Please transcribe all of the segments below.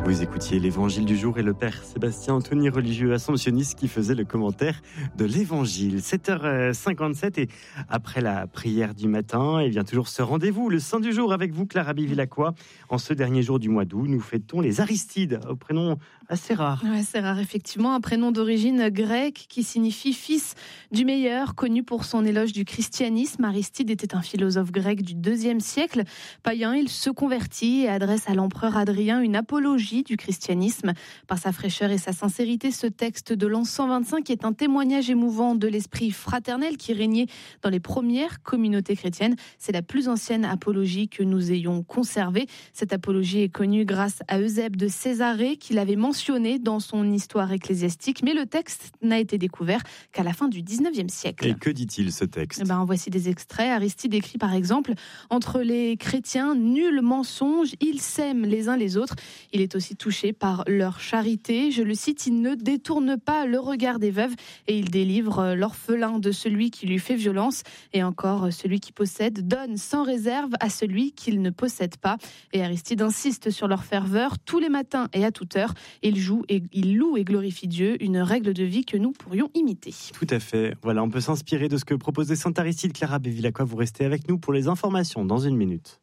Vous écoutiez l'Évangile du jour et le Père Sébastien Anthony, religieux assomptionniste, qui faisait le commentaire de l'Évangile. 7h57 et après la prière du matin, et bien toujours ce rendez-vous, le Saint du jour avec vous, Clara Bevilacqua. En ce dernier jour du mois d'août, nous fêtons les Aristides, au prénom assez rare. Ouais, c'est rare, effectivement. Un prénom d'origine grecque qui signifie fils du meilleur, connu pour son éloge du christianisme. Aristide était un philosophe grec du IIe siècle. Païen, il se convertit et adresse à l'empereur Adrien une apologie du christianisme. Par sa fraîcheur et sa sincérité, ce texte de l'an 125 est un témoignage émouvant de l'esprit fraternel qui régnait dans les premières communautés chrétiennes. C'est la plus ancienne apologie que nous ayons conservée. Cette apologie est connue grâce à Eusèbe de Césarée, qui l'avait mentionnée dans son histoire ecclésiastique, mais le texte n'a été découvert qu'à la fin du 19e siècle. Et que dit-il, ce texte ? Voici des extraits. Aristide écrit par exemple « Entre les chrétiens, nul mensonge, ils s'aiment les uns les autres. Il est aussi touché par leur charité. » Je le cite, « Il ne détourne pas le regard des veuves et il délivre l'orphelin de celui qui lui fait violence. Et encore, celui qui possède donne sans réserve à celui qu'il ne possède pas. » Et Aristide insiste sur leur ferveur tous les matins et à toute heure. Il loue et glorifie Dieu, une règle de vie que nous pourrions imiter. Tout à fait. Voilà, on peut s'inspirer de ce que proposait Saint Aristide. Clara Bevilacqua, vous restez avec nous pour les informations dans une minute.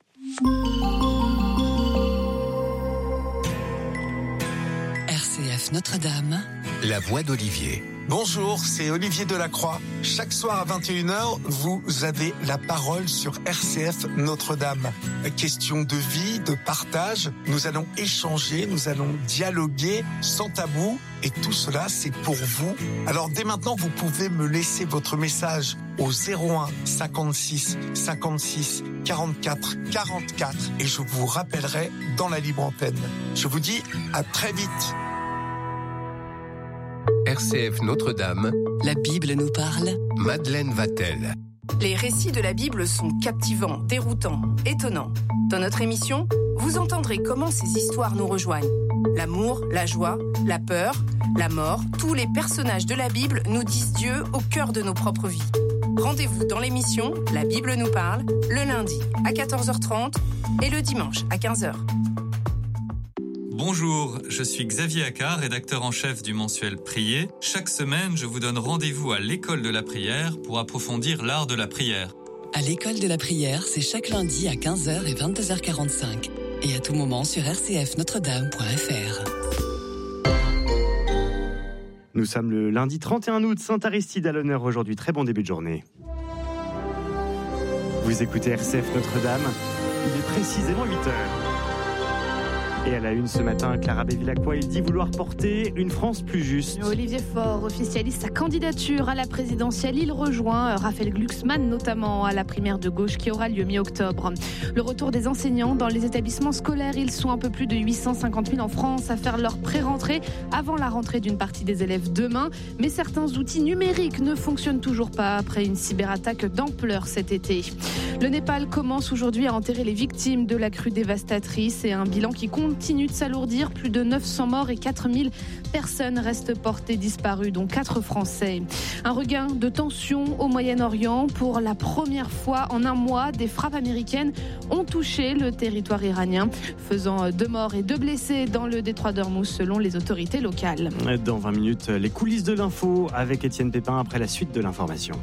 RCF Notre-Dame, la voix d'Olivier. Bonjour, c'est Olivier Delacroix. Chaque soir à 21h, vous avez la parole sur RCF Notre-Dame. Question de vie, de partage, nous allons échanger, nous allons dialoguer sans tabou. Et tout cela, c'est pour vous. Alors dès maintenant, vous pouvez me laisser votre message au 01 56 56 44 44 et je vous rappellerai dans la libre antenne. Je vous dis à très vite. RCF Notre-Dame, la Bible nous parle. Madeleine Vatel. Les récits de la Bible sont captivants, déroutants, étonnants. Dans notre émission, vous entendrez comment ces histoires nous rejoignent. L'amour, la joie, la peur, la mort, tous les personnages de la Bible nous disent Dieu au cœur de nos propres vies. Rendez-vous dans l'émission La Bible nous parle, le lundi à 14h30 et le dimanche à 15h. Bonjour, je suis Xavier Accard, rédacteur en chef du mensuel Prier. Chaque semaine, je vous donne rendez-vous à l'école de la prière pour approfondir l'art de la prière. À l'école de la prière, c'est chaque lundi à 15h et 22h45. Et à tout moment sur rcfnotredame.fr. Nous sommes le lundi 31 août, Saint Aristide à l'honneur aujourd'hui. Très bon début de journée. Vous écoutez RCF Notre-Dame, il est précisément 8h. Et à la une ce matin, Clara Bevilacqua, il dit vouloir porter une France plus juste. Olivier Faure officialise sa candidature à la présidentielle. Il rejoint Raphaël Glucksmann, notamment à la primaire de gauche qui aura lieu mi-octobre. Le retour des enseignants dans les établissements scolaires. Ils sont un peu plus de 850 000 en France à faire leur pré-rentrée avant la rentrée d'une partie des élèves demain. Mais certains outils numériques ne fonctionnent toujours pas après une cyberattaque d'ampleur cet été. Le Népal commence aujourd'hui à enterrer les victimes de la crue dévastatrice et un bilan qui continue de s'alourdir. Plus de 900 morts et 4000 personnes restent portées disparues, dont 4 Français. Un regain de tension au Moyen-Orient. Pour la première fois en un mois, des frappes américaines ont touché le territoire iranien, faisant 2 morts et 2 blessés dans le détroit d'Ormuz, selon les autorités locales. Dans 20 minutes, les coulisses de l'info avec Étienne Pépin après la suite de l'information.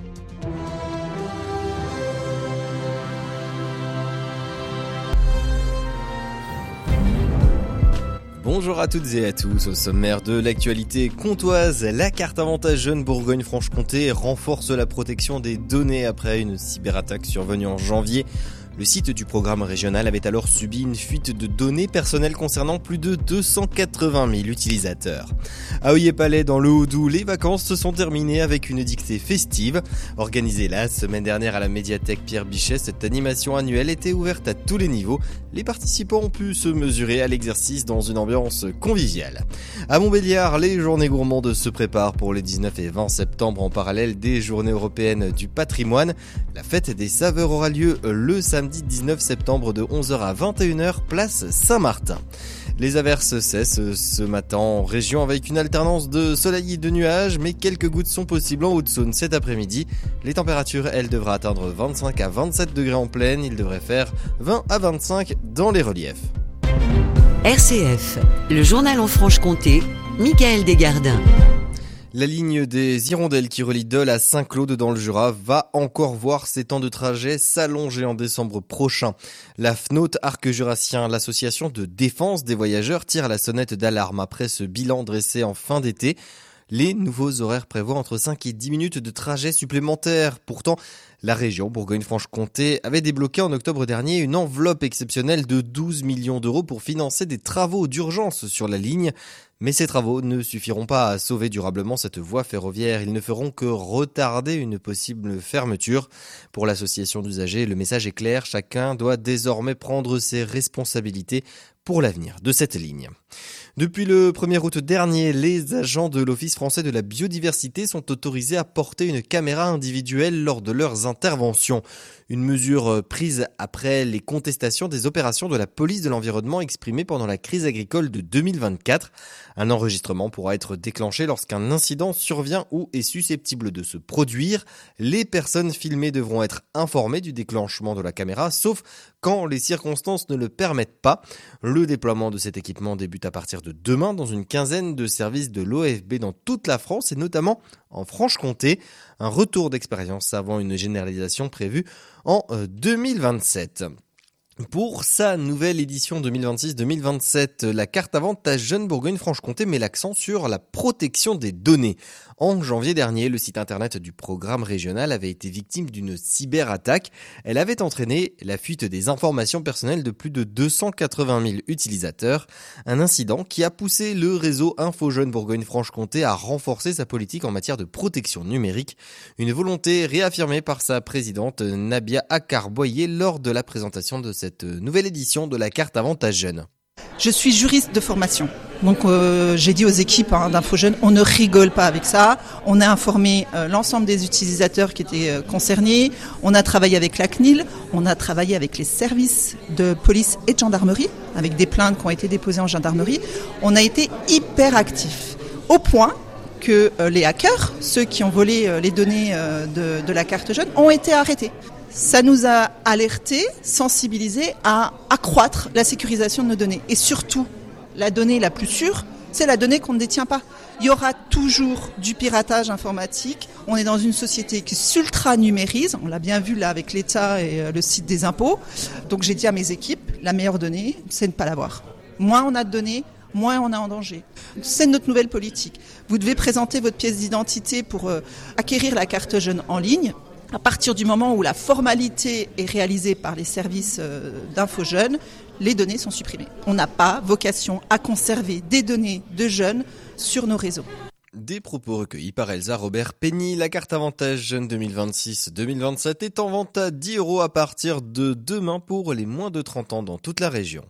Bonjour à toutes et à tous. Au sommaire de l'actualité comtoise, la carte avantage jeune Bourgogne-Franche-Comté renforce la protection des données après une cyberattaque survenue en janvier. Le site du programme régional avait alors subi une fuite de données personnelles concernant plus de 280 000 utilisateurs. À Oyer-Palais, dans le Haut-Doubs, les vacances se sont terminées avec une dictée festive. Organisée la semaine dernière à la médiathèque Pierre Bichet, cette animation annuelle était ouverte à tous les niveaux. Les participants ont pu se mesurer à l'exercice dans une ambiance conviviale. À Montbéliard, les journées gourmandes se préparent pour les 19 et 20 septembre en parallèle des journées européennes du patrimoine. La fête des saveurs aura lieu le samedi 19 septembre de 11h à 21h, place Saint-Martin. Les averses cessent ce matin en région avec une alternance de soleil et de nuages, mais quelques gouttes sont possibles en Haute-Saône cet après-midi. Les températures, elles, devraient atteindre 25 à 27 degrés en plaine. Il devrait faire 20 à 25 dans les reliefs. RCF, le journal en Franche-Comté, Michael Desgardins. La ligne des Hirondelles qui relie Dole à Saint-Claude dans le Jura va encore voir ses temps de trajet s'allonger en décembre prochain. La FNOT Arc Jurassien, l'association de défense des voyageurs, tire la sonnette d'alarme après ce bilan dressé en fin d'été. Les nouveaux horaires prévoient entre 5 et 10 minutes de trajet supplémentaires. Pourtant, la région Bourgogne-Franche-Comté avait débloqué en octobre dernier une enveloppe exceptionnelle de 12 millions d'euros pour financer des travaux d'urgence sur la ligne. Mais ces travaux ne suffiront pas à sauver durablement cette voie ferroviaire. Ils ne feront que retarder une possible fermeture. Pour l'association d'usagers, le message est clair. Chacun doit désormais prendre ses responsabilités pour l'avenir de cette ligne. Depuis le 1er août dernier, les agents de l'Office français de la biodiversité sont autorisés à porter une caméra individuelle lors de leurs interventions. Une mesure prise après les contestations des opérations de la police de l'environnement exprimées pendant la crise agricole de 2024. Un enregistrement pourra être déclenché lorsqu'un incident survient ou est susceptible de se produire. Les personnes filmées devront être informées du déclenchement de la caméra, sauf quand les circonstances ne le permettent pas. Le déploiement de cet équipement débute à partir de demain dans une quinzaine de services de l'OFB dans toute la France et notamment en Franche-Comté. Un retour d'expérience avant une généralisation prévue en 2027. Pour sa nouvelle édition 2026-2027, la carte Avantage Jeunes Bourgogne-Franche-Comté met l'accent sur la protection des données. En janvier dernier, le site internet du programme régional avait été victime d'une cyberattaque. Elle avait entraîné la fuite des informations personnelles de plus de 280 000 utilisateurs. Un incident qui a poussé le réseau Info Jeunes Bourgogne-Franche-Comté à renforcer sa politique en matière de protection numérique. Une volonté réaffirmée par sa présidente Nabia Akar-Boyer lors de la présentation de cette nouvelle édition de la carte Avantage Jeunes. Je suis juriste de formation, donc j'ai dit aux équipes d'Info Jeunes, on ne rigole pas avec ça. On a informé l'ensemble des utilisateurs qui étaient concernés, on a travaillé avec la CNIL, on a travaillé avec les services de police et de gendarmerie, avec des plaintes qui ont été déposées en gendarmerie. On a été hyper actifs, au point que les hackers, ceux qui ont volé les données de la carte jeune, ont été arrêtés. Ça nous a alertés, sensibilisés à accroître la sécurisation de nos données. Et surtout, la donnée la plus sûre, c'est la donnée qu'on ne détient pas. Il y aura toujours du piratage informatique. On est dans une société qui s'ultra-numérise. On l'a bien vu là avec l'État et le site des impôts. Donc j'ai dit à mes équipes, la meilleure donnée, c'est de ne pas l'avoir. Moins on a de données, moins on est en danger. C'est notre nouvelle politique. Vous devez présenter votre pièce d'identité pour acquérir la carte jeune en ligne. À partir du moment où la formalité est réalisée par les services d'Info Jeunes, les données sont supprimées. On n'a pas vocation à conserver des données de jeunes sur nos réseaux. Des propos recueillis par Elsa Robert-Penny. La carte Avantage Jeunes 2026-2027 est en vente à 10 € à partir de demain pour les moins de 30 ans dans toute la région.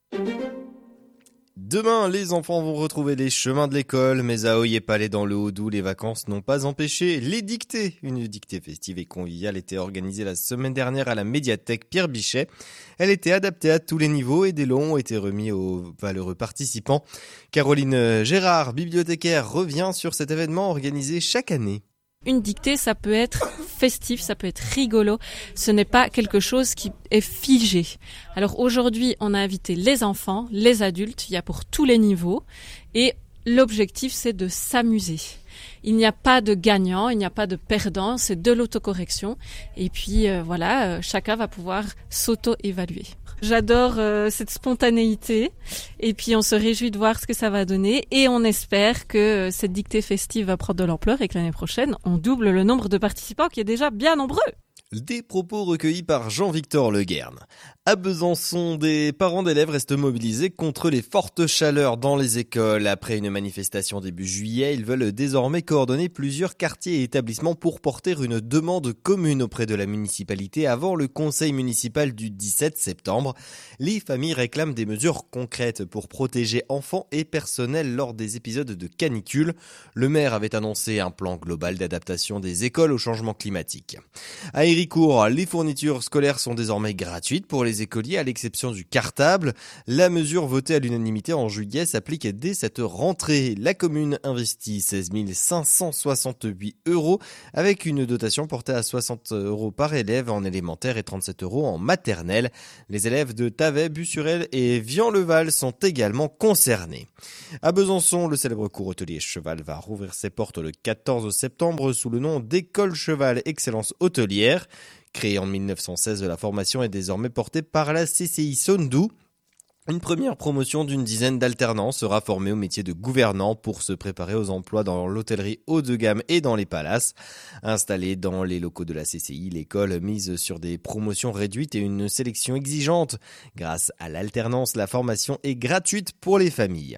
Demain, les enfants vont retrouver les chemins de l'école, mais à Oyez-Palais dans le Haut-Doubs, les vacances n'ont pas empêché les dictées. Une dictée festive et conviviale était organisée la semaine dernière à la médiathèque Pierre Bichet. Elle était adaptée à tous les niveaux et des lots ont été remis aux valeureux participants. Caroline Gérard, bibliothécaire, revient sur cet événement organisé chaque année. Une dictée, ça peut être festif, ça peut être rigolo. Ce n'est pas quelque chose qui est figé. Alors aujourd'hui, on a invité les enfants, les adultes, il y a pour tous les niveaux. Et l'objectif, c'est de s'amuser. Il n'y a pas de gagnant, il n'y a pas de perdant, c'est de l'autocorrection. Et puis chacun va pouvoir s'auto-évaluer. J'adore cette spontanéité et puis on se réjouit de voir ce que ça va donner et on espère que cette dictée festive va prendre de l'ampleur et que l'année prochaine, on double le nombre de participants qui est déjà bien nombreux. Des propos recueillis par Jean-Victor Le Guern. À Besançon, des parents d'élèves restent mobilisés contre les fortes chaleurs dans les écoles. Après une manifestation début juillet, ils veulent désormais coordonner plusieurs quartiers et établissements pour porter une demande commune auprès de la municipalité avant le conseil municipal du 17 septembre. Les familles réclament des mesures concrètes pour protéger enfants et personnel lors des épisodes de canicule. Le maire avait annoncé un plan global d'adaptation des écoles au changement climatique. À Héricourt, les fournitures scolaires sont désormais gratuites pour les écoliers à l'exception du cartable. La mesure votée à l'unanimité en juillet s'applique dès cette rentrée. La commune investit 16 568 € avec une dotation portée à 60 € par élève en élémentaire et 37 € en maternelle. Les élèves de Tavet, Bussurel et Vian-le-Val sont également concernés. À Besançon, le célèbre cours hôtelier Cheval va rouvrir ses portes le 14 septembre sous le nom d'École Cheval Excellence Hôtelière. Créée en 1916, la formation est désormais portée par la CCI Sondou. Une première promotion d'une dizaine d'alternants sera formée au métier de gouvernant pour se préparer aux emplois dans l'hôtellerie haut de gamme et dans les palaces. Installée dans les locaux de la CCI, l'école mise sur des promotions réduites et une sélection exigeante. Grâce à l'alternance, la formation est gratuite pour les familles.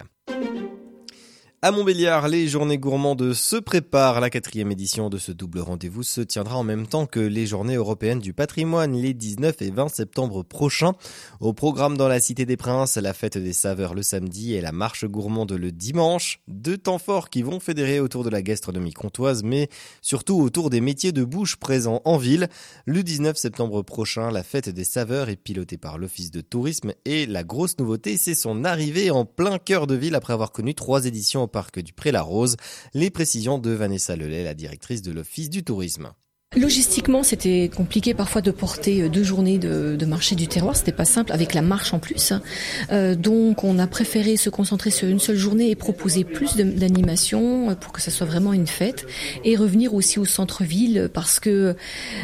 À Montbéliard, les journées gourmandes se préparent. La 4e édition de ce double rendez-vous se tiendra en même temps que les journées européennes du patrimoine, les 19 et 20 septembre prochains. Au programme dans la Cité des Princes, la fête des saveurs le samedi et la marche gourmande le dimanche. 2 temps forts qui vont fédérer autour de la gastronomie comtoise, mais surtout autour des métiers de bouche présents en ville. Le 19 septembre prochain, la fête des saveurs est pilotée par l'Office de tourisme et la grosse nouveauté, c'est son arrivée en plein cœur de ville après avoir connu 3 éditions au parc du Pré-la-Rose. Les précisions de Vanessa Lelay, la directrice de l'Office du tourisme. Logistiquement, c'était compliqué parfois de porter 2 journées de marché du terroir. C'était pas simple avec la marche en plus. Donc, on a préféré se concentrer sur une seule journée et proposer plus d'animation pour que ça soit vraiment une fête et revenir aussi au centre-ville parce que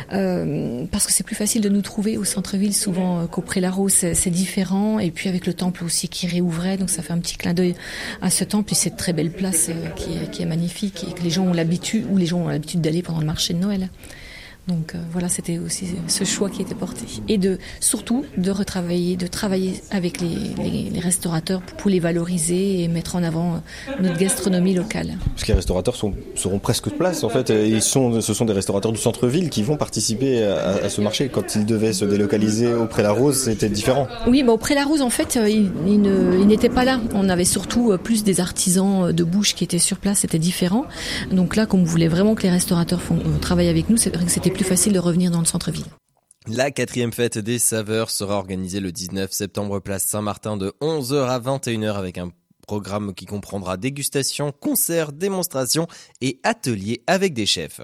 c'est plus facile de nous trouver au centre-ville souvent qu'au Pré-la-Rose. C'est différent et puis avec le temple aussi qui réouvrait, donc ça fait un petit clin d'œil à ce temple et cette très belle place qui est magnifique et que les gens ont l'habitude d'aller pendant le marché de Noël. Donc voilà, c'était aussi ce choix qui était porté. Et surtout de travailler avec les restaurateurs pour les valoriser et mettre en avant notre gastronomie locale. Parce que les restaurateurs seront presque de place en fait. Ce sont des restaurateurs du centre-ville qui vont participer à ce marché. Quand ils devaient se délocaliser au Pré-la-Rose, c'était différent. Oui, au Pré-la-Rose, en fait, ils n'étaient pas là. On avait surtout plus des artisans de bouche qui étaient sur place, c'était différent. Donc là, comme on voulait vraiment que les restaurateurs travaillent avec nous, c'est vrai que c'était plus facile de revenir dans le centre-ville. La 4e fête des saveurs sera organisée le 19 septembre place Saint-Martin de 11h à 21h avec un programme qui comprendra dégustation, concerts, démonstrations et ateliers avec des chefs.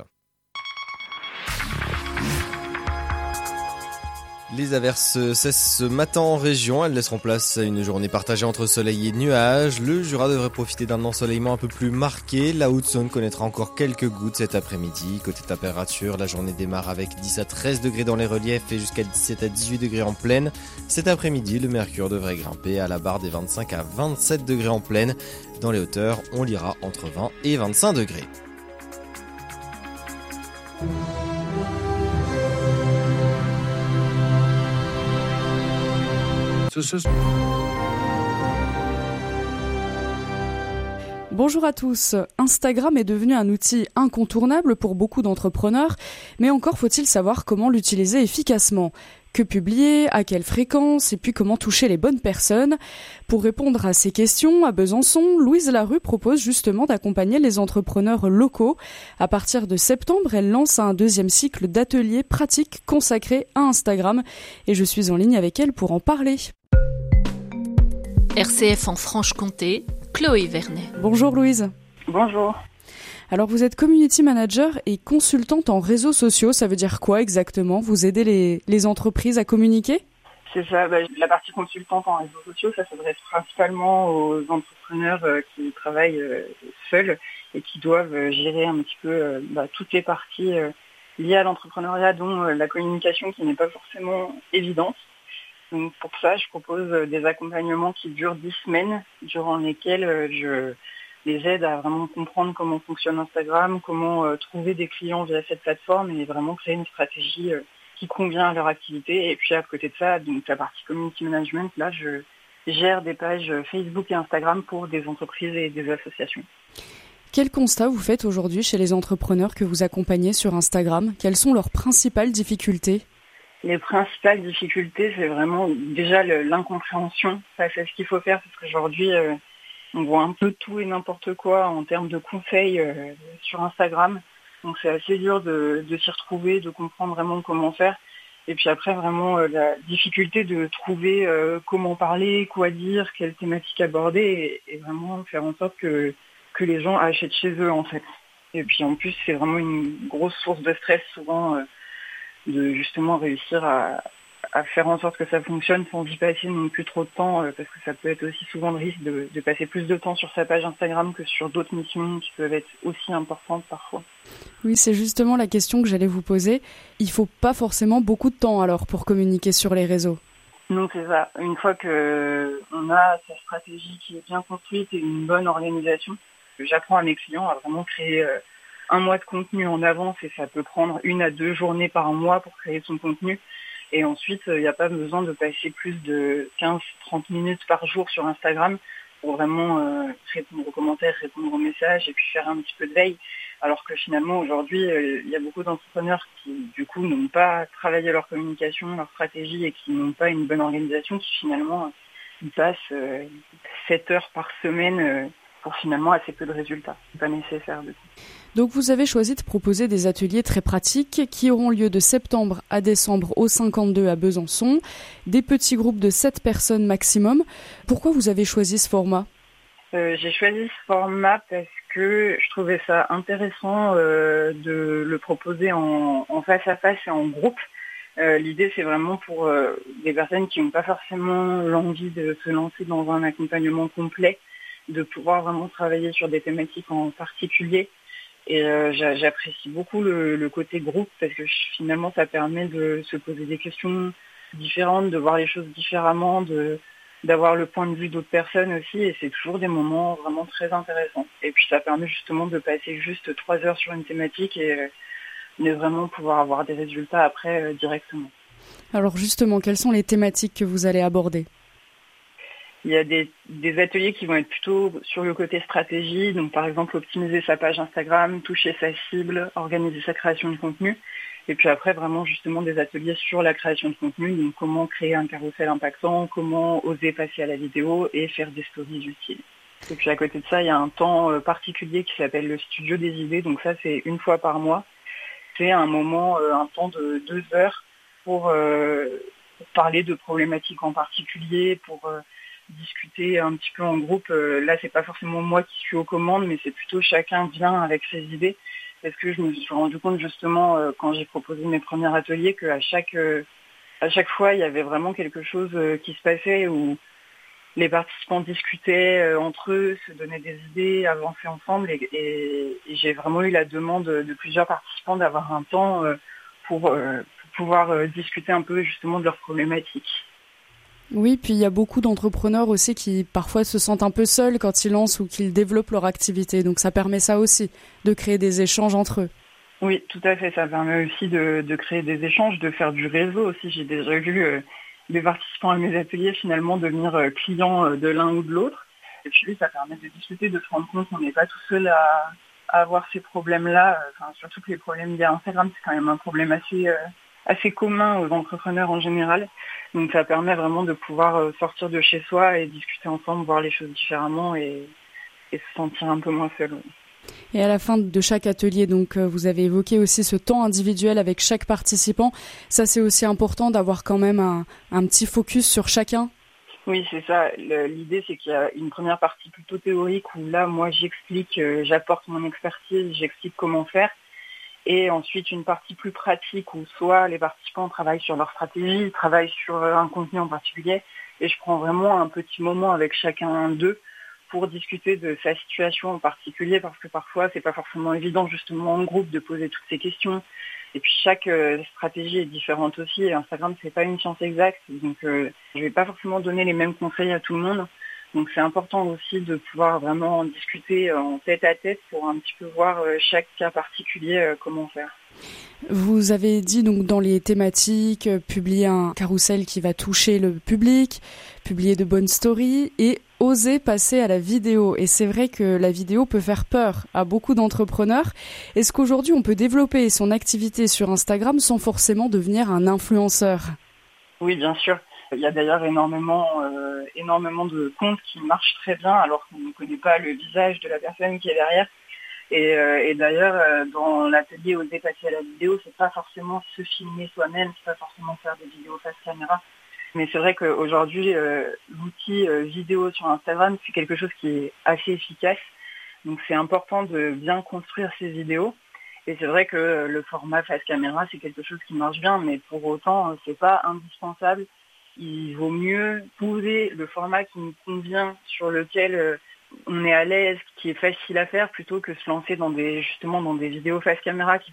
Les averses cessent ce matin en région, elles laisseront place à une journée partagée entre soleil et nuages. Le Jura devrait profiter d'un ensoleillement un peu plus marqué. La Haute-Saône connaîtra encore quelques gouttes cet après-midi. Côté température, la journée démarre avec 10 à 13 degrés dans les reliefs et jusqu'à 17 à 18 degrés en plaine. Cet après-midi, le mercure devrait grimper à la barre des 25 à 27 degrés en plaine. Dans les hauteurs, on lira entre 20 et 25 degrés. Bonjour à tous. Instagram est devenu un outil incontournable pour beaucoup d'entrepreneurs, mais encore faut-il savoir comment l'utiliser efficacement. Que publier, à quelle fréquence et puis comment toucher les bonnes personnes. Pour répondre à ces questions, à Besançon, Louise Larue propose justement d'accompagner les entrepreneurs locaux. À partir de septembre, elle lance un 2e cycle d'ateliers pratiques consacrés à Instagram et je suis en ligne avec elle pour en parler. RCF en Franche-Comté, Chloé Vernet. Bonjour Louise. Bonjour. Alors vous êtes community manager et consultante en réseaux sociaux, ça veut dire quoi exactement? Vous aidez les entreprises à communiquer? C'est ça, la partie consultante en réseaux sociaux, ça s'adresse principalement aux entrepreneurs qui travaillent seuls et qui doivent gérer un petit peu toutes les parties liées à l'entrepreneuriat, dont la communication qui n'est pas forcément évidente. Donc pour ça, je propose des accompagnements qui durent 10 semaines, durant lesquels je les aide à vraiment comprendre comment fonctionne Instagram, comment trouver des clients via cette plateforme et vraiment créer une stratégie qui convient à leur activité. Et puis à côté de ça, donc la partie community management, là je gère des pages Facebook et Instagram pour des entreprises et des associations. Quel constat vous faites aujourd'hui chez les entrepreneurs que vous accompagnez sur Instagram? Quelles sont leurs principales difficultés? Les principales difficultés, c'est vraiment déjà l'incompréhension face à ce qu'il faut faire, parce qu'aujourd'hui, on voit un peu tout et n'importe quoi en termes de conseils sur Instagram. Donc c'est assez dur de s'y retrouver, de comprendre vraiment comment faire. Et puis après, vraiment, la difficulté de trouver comment parler, quoi dire, quelle thématique aborder, et vraiment faire en sorte que les gens achètent chez eux, en fait. Et puis en plus, c'est vraiment une grosse source de stress, souvent, de justement réussir à faire en sorte que ça fonctionne sans y passer non plus trop de temps, parce que ça peut être aussi souvent le risque de passer plus de temps sur sa page Instagram que sur d'autres missions qui peuvent être aussi importantes parfois. Oui, c'est justement la question que j'allais vous poser. Il faut pas forcément beaucoup de temps alors pour communiquer sur les réseaux. Non, c'est ça. Une fois qu'on a sa stratégie qui est bien construite et une bonne organisation, j'apprends à mes clients à vraiment créer un mois de contenu en avance, et ça peut prendre 1 à 2 journées par mois pour créer son contenu. Et ensuite, il n'y a pas besoin de passer plus de 15-30 minutes par jour sur Instagram pour vraiment répondre aux commentaires, répondre aux messages et puis faire un petit peu de veille. Alors que finalement, aujourd'hui, il y a beaucoup d'entrepreneurs qui, du coup, n'ont pas travaillé leur communication, leur stratégie et qui n'ont pas une bonne organisation, qui finalement, ils passent 7 heures par semaine pour finalement assez peu de résultats. C'est pas nécessaire du coup. Donc vous avez choisi de proposer des ateliers très pratiques qui auront lieu de septembre à décembre au 52 à Besançon, des petits groupes de 7 personnes maximum. Pourquoi vous avez choisi ce format ? J'ai choisi ce format parce que je trouvais ça intéressant de le proposer en face à face et en groupe. L'idée, c'est vraiment pour des personnes qui n'ont pas forcément l'envie de se lancer dans un accompagnement complet, de pouvoir vraiment travailler sur des thématiques en particulier. Et j'apprécie beaucoup le côté groupe parce que finalement, ça permet de se poser des questions différentes, de voir les choses différemment, d'avoir le point de vue d'autres personnes aussi, et c'est toujours des moments vraiment très intéressants. Et puis ça permet justement de passer juste 3 heures sur une thématique et de vraiment pouvoir avoir des résultats après directement. Alors justement, quelles sont les thématiques que vous allez aborder ? Il y a des ateliers qui vont être plutôt sur le côté stratégie, donc par exemple optimiser sa page Instagram, toucher sa cible, organiser sa création de contenu. Et puis après, vraiment justement des ateliers sur la création de contenu, donc comment créer un carrousel impactant, comment oser passer à la vidéo et faire des stories utiles. Et puis à côté de ça, il y a un temps particulier qui s'appelle le studio des idées, donc ça c'est 1 fois par mois. C'est un moment, un temps de 2 heures pour parler de problématiques en particulier, pour discuter un petit peu en groupe. Là, c'est pas forcément moi qui suis aux commandes, mais c'est plutôt chacun vient avec ses idées. Parce que je me suis rendu compte justement quand j'ai proposé mes premiers ateliers qu'à chaque fois il y avait vraiment quelque chose qui se passait où les participants discutaient entre eux, se donnaient des idées, avançaient ensemble et j'ai vraiment eu la demande de plusieurs participants d'avoir un temps pour pouvoir discuter un peu justement de leurs problématiques. Oui, puis il y a beaucoup d'entrepreneurs aussi qui parfois se sentent un peu seuls quand ils lancent ou qu'ils développent leur activité. Donc ça permet ça aussi, de créer des échanges entre eux. Oui, tout à fait. Ça permet aussi de créer des échanges, de faire du réseau aussi. J'ai déjà vu des participants à mes ateliers finalement devenir clients de l'un ou de l'autre. Et puis ça permet de discuter, de se rendre compte qu'on n'est pas tout seul à avoir ces problèmes-là. Enfin, surtout que les problèmes liés à Instagram, c'est quand même un problème assez commun aux entrepreneurs en général. Donc ça permet vraiment de pouvoir sortir de chez soi et discuter ensemble, voir les choses différemment et se sentir un peu moins seul. Et à la fin de chaque atelier, donc vous avez évoqué aussi ce temps individuel avec chaque participant. Ça, c'est aussi important d'avoir quand même un petit focus sur chacun. Oui, c'est ça. L'idée, c'est qu'il y a une première partie plutôt théorique où là, moi, j'explique, j'apporte mon expertise, j'explique comment faire. Et ensuite, une partie plus pratique où soit les participants travaillent sur leur stratégie, travaillent sur un contenu en particulier. Et je prends vraiment un petit moment avec chacun d'eux pour discuter de sa situation en particulier parce que parfois, c'est pas forcément évident justement en groupe de poser toutes ces questions. Et puis chaque stratégie est différente aussi. Et Instagram, c'est pas une science exacte. Donc, je vais pas forcément donner les mêmes conseils à tout le monde. Donc c'est important aussi de pouvoir vraiment discuter en tête à tête pour un petit peu voir chaque cas particulier comment faire. Vous avez dit donc dans les thématiques, publier un carrousel qui va toucher le public, publier de bonnes stories et oser passer à la vidéo. Et c'est vrai que la vidéo peut faire peur à beaucoup d'entrepreneurs. Est-ce qu'aujourd'hui on peut développer son activité sur Instagram sans forcément devenir un influenceur ? Oui, bien sûr. Il y a d'ailleurs énormément de comptes qui marchent très bien alors qu'on ne connaît pas le visage de la personne qui est derrière. Et d'ailleurs, dans l'atelier Oser passer à la vidéo, c'est pas forcément se filmer soi-même, c'est pas forcément faire des vidéos face caméra. Mais c'est vrai qu'aujourd'hui, l'outil vidéo sur Instagram, c'est quelque chose qui est assez efficace. Donc c'est important de bien construire ces vidéos. Et c'est vrai que le format face caméra, c'est quelque chose qui marche bien, mais pour autant, c'est pas indispensable. Il vaut mieux trouver le format qui nous convient, sur lequel on est à l'aise, qui est facile à faire, plutôt que se lancer dans des vidéos face caméra qui